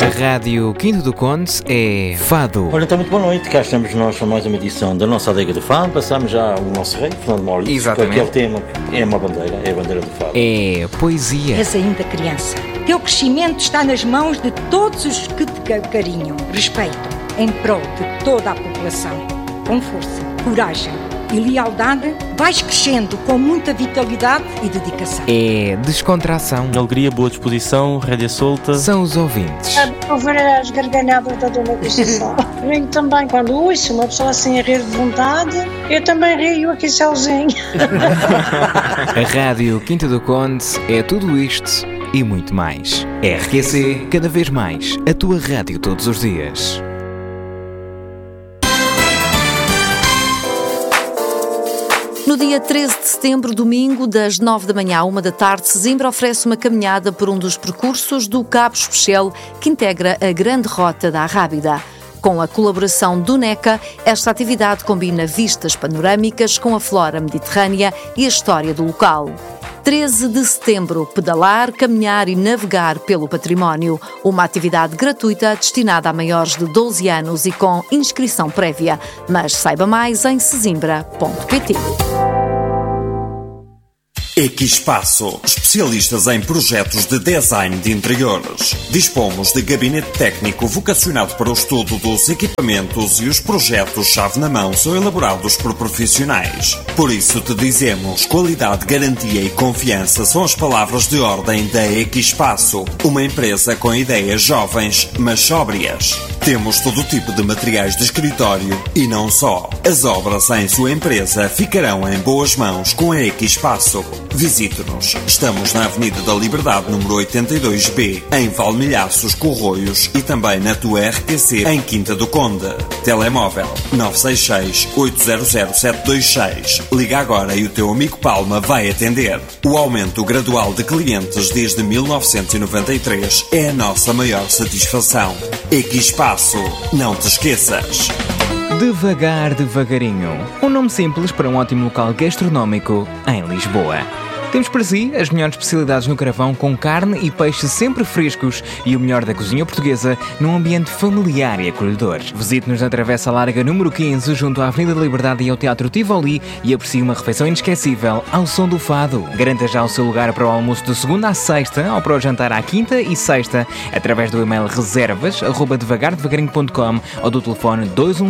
A Rádio Quinta do Conde é Fado. Olha, então muito boa noite, cá estamos nós para mais uma edição da nossa adega do Fado. Passamos já o nosso rei, Fernando Maurício. Exatamente. Aquele tema é uma bandeira, é a bandeira do Fado. É poesia. És ainda criança. Teu crescimento está nas mãos de todos os que te acarinham, respeitam, em prol de toda a população. Com força, coragem e lealdade, vais crescendo com muita vitalidade e dedicação. É descontração. Alegria, boa disposição, rédea solta. São os ouvintes. Ouvir as gargalhadas da Dona Conceição. Venho também, quando ouço uma pessoa assim a rir de vontade, eu também rio aqui sozinho. A Rádio Quinta do Conde é tudo isto e muito mais. RQC, cada vez mais, a tua rádio todos os dias. No dia 13 de setembro, domingo, das 9 da manhã à 1 da tarde, Sesimbra oferece uma caminhada por um dos percursos do Cabo Especial que integra a Grande Rota da Arrábida. Com a colaboração do NECA, esta atividade combina vistas panorâmicas com a flora mediterrânea e a história do local. 13 de setembro, pedalar, caminhar e navegar pelo património. Uma atividade gratuita destinada a maiores de 12 anos e com inscrição prévia. Mas saiba mais em sesimbra.pt. Equipaço, especialistas em projetos de design de interiores. Dispomos de gabinete técnico vocacionado para o estudo dos equipamentos e os projetos-chave na mão são elaborados por profissionais. Por isso te dizemos, qualidade, garantia e confiança são as palavras de ordem da Equipaço, uma empresa com ideias jovens, mas sóbrias. Temos todo tipo de materiais de escritório e não só. As obras em sua empresa ficarão em boas mãos com a Equipaço. Visite-nos. Estamos na Avenida da Liberdade, número 82B, em Valmilhaços, Corroios e também na tua RTC, em Quinta do Conde. Telemóvel 966-800-726. Liga agora e o teu amigo Palma vai atender. O aumento gradual de clientes desde 1993 é a nossa maior satisfação. Equipaço, não te esqueças. Devagar, devagarinho. Um nome simples para um ótimo local gastronómico em Lisboa. Temos para si as melhores especialidades no carvão com carne e peixe sempre frescos e o melhor da cozinha portuguesa num ambiente familiar e acolhedor. Visite-nos na Travessa Larga número 15 junto à Avenida da Liberdade e ao Teatro Tivoli e aprecie uma refeição inesquecível ao som do fado. Garanta já o seu lugar para o almoço de segunda à sexta ou para o jantar à quinta e sexta através do e-mail reservas@devagardevagarinho.com ou do telefone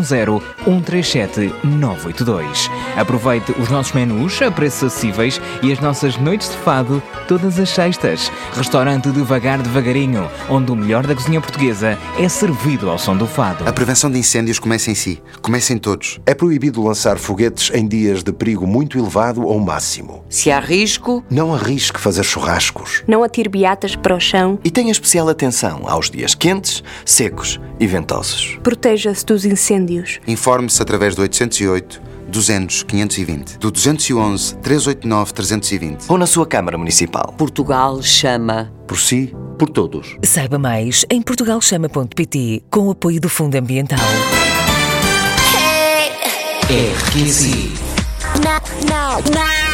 210-137-982. Aproveite os nossos menus a preços acessíveis e as nossas noites de fado todas as sextas. Restaurante Devagar Devagarinho, onde o melhor da cozinha portuguesa é servido ao som do fado. A prevenção de incêndios começa em si. Comecem todos. É proibido lançar foguetes em dias de perigo muito elevado ou máximo. Se há risco, não arrisque fazer churrascos. Não atire beatas para o chão. E tenha especial atenção aos dias quentes, secos e ventosos. Proteja-se dos incêndios. Informe-se através do 808 200 520, do 211 389 320 ou na sua Câmara Municipal. Portugal chama. Por si, por todos. Saiba mais em portugalchama.pt com o apoio do Fundo Ambiental. RQC.